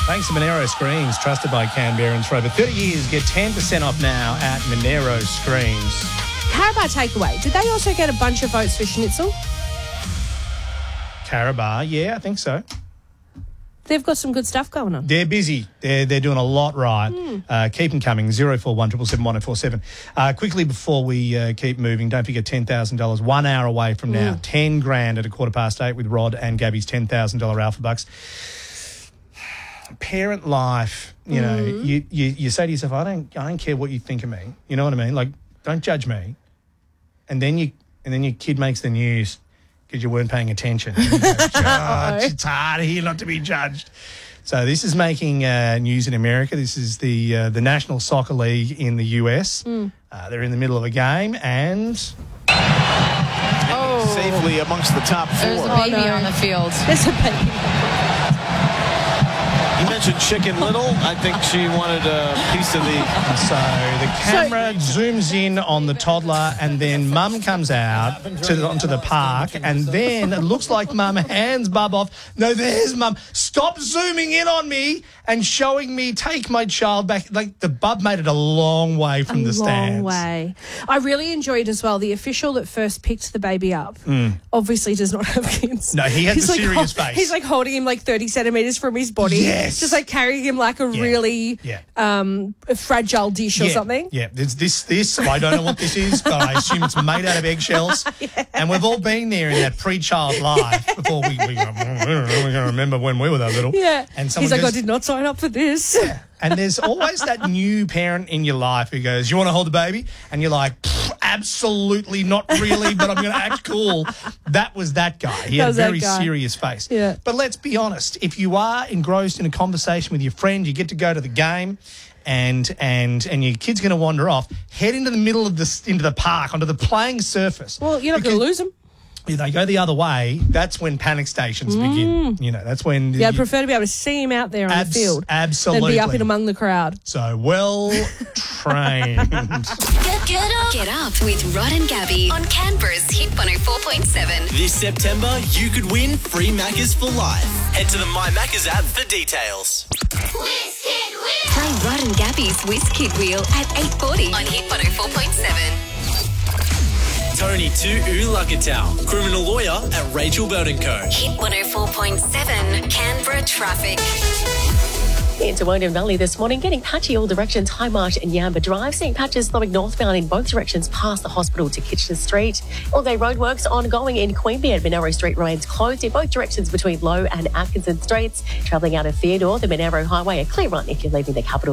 Thanks to Monero Screens, trusted by Canberrans for over 30 years. Get 10% off now at Monero Screens. Carabao takeaway. Did they also get a bunch of votes for Schnitzel? Carabao, yeah, I think so. They've got some good stuff going on. They're busy. They're doing a lot right. Keep them coming. 041 777 1047. Quickly before we keep moving, don't forget $10,000 1 hour away from now. 10 grand at 8:15 with Rod and Gabby's $10,000 Alpha Bucks. Parent life, you know, you say to yourself, I don't care what you think of me. You know what I mean? Like, don't judge me. And then your kid makes the news because you weren't paying attention. You go, it's hard here not to be judged. So this is making news in America. This is the National Soccer League in the US. They're in the middle of a game and... safely amongst the top four. There's a baby on the field. There's a baby. You mentioned Chicken Little. I think she wanted a piece of the... So the camera zooms in on the toddler and then Mum comes out onto the park and then it looks like Mum hands Bub off. No, there's Mum. Stop zooming in on me and showing me take my child back. Like, the Bub made it a long way from the stands. A long way. I really enjoyed as well. The official that first picked the baby up obviously does not have kids. No, he has a serious face. He's like holding him like 30 centimetres from his body. Yes. Just like carrying him like a really fragile dish or something. Yeah, there's this. I don't know what this is, but I assume it's made out of eggshells. And we've all been there in that pre-child life before we're going to remember when we were that little. Yeah. And he's like, I did not sign up for this. Yeah. And there's always that new parent in your life who goes, you want to hold the baby? And you're like, absolutely not really, but I'm going to act cool. That was that guy. He had a very serious face. Yeah. But let's be honest. If you are engrossed in a conversation with your friend, you get to go to the game and your kid's going to wander off, head into the middle of into the park, onto the playing surface. Well, you're not going to lose them. If they go the other way, that's when panic stations begin. You know, that's when... Yeah, I'd prefer to be able to see him out there on the field. Absolutely. Than be up in among the crowd. So, well trained. Get up with Rod and Gabby on Canberra's Hit 104.7. This September, you could win free Maccas for life. Head to the My Maccas app for details. Whiz Kid Wheel. Play Rod and Gabby's Whiz Kid Wheel at 8:40 on Hit 104.7. Tony to Ulakatau, criminal lawyer at Rachel Burton Co. Hit 104.7 Canberra traffic. Into Wodonga Valley this morning, getting patchy all directions, High Marsh and Yamba Drive. Seeing patches flowing northbound in both directions past the hospital to Kitchener Street. All-day roadworks ongoing in Queanbeyan. Monaro Street remains closed in both directions between Low and Atkinson Streets. Travelling out of Theodore, the Monaro Highway, a clear run if you're leaving the capital.